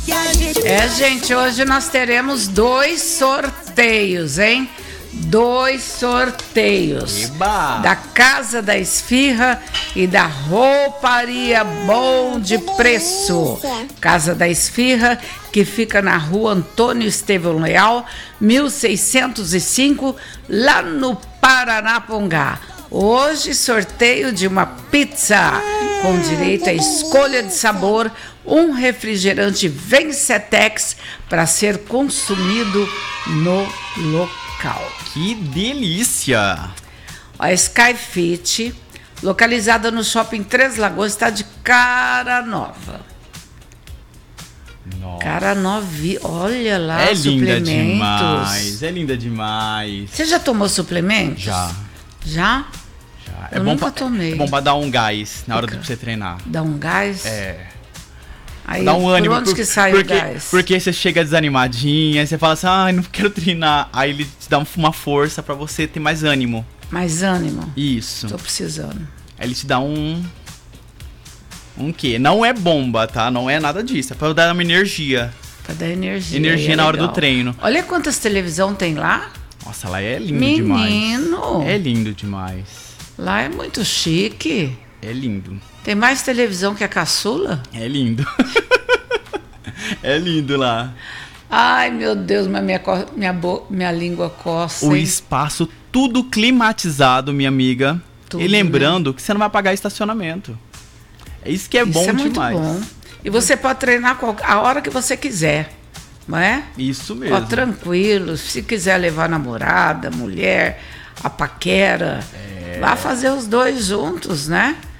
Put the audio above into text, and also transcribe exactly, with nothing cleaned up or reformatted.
É, gente, hoje nós teremos dois sorteios, hein? Dois sorteios. Eba! Da Casa da Esfirra e da Rouparia Bom de Preço. Casa da Esfirra, que fica na rua Antônio Estevão Leal, mil seiscentos e cinco, lá no Paranapongá. Hoje, sorteio de uma pizza com direito à escolha de sabor, um refrigerante Vencetex para ser consumido no local. Que delícia! A Skyfit, localizada no Shopping Três Lagoas, está de cara nova. Nossa. Cara novi, olha lá, É suplementos. linda demais, é linda demais. Você já tomou suplementos? Já. Já? Já. Eu é bom nunca pra, tomei. É bom pra dar um gás na hora Fica. de você treinar. Dá um gás? É. Aí, Dá um ânimo. por onde por- que sai porque, o gás? Porque você chega desanimadinha, você fala assim, ai, não quero treinar. Aí ele te dá um- uma força pra você ter mais ânimo. Mais ânimo? Isso. Tô precisando. Aí ele te dá um... Um quê? Não é bomba, tá? Não é nada disso. É pra dar uma energia. Pra dar energia. Energia aí é na hora do legal. treino. Olha quantas televisão tem lá. Nossa, lá é lindo Menino. demais. É lindo demais. Lá é muito chique. É lindo. Tem mais televisão que a caçula? É lindo. É lindo lá. Ai, meu Deus, mas minha, co- minha, bo- minha língua coça. O hein? espaço tudo climatizado, minha amiga. Tudo, e lembrando que você não vai pagar estacionamento. É isso que é Isso bom é muito demais. bom. E você pode treinar qual- a hora que você quiser, não é? Isso mesmo. Ó, tranquilo. Se quiser levar namorada, mulher, a paquera, É. vá fazer os dois juntos, né?